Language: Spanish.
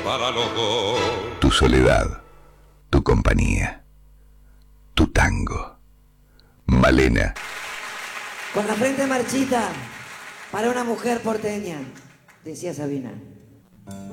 para los dos. Tu soledad, tu compañía, tu tango. Malena. Con la frente marchita para una mujer porteña, decía Sabina.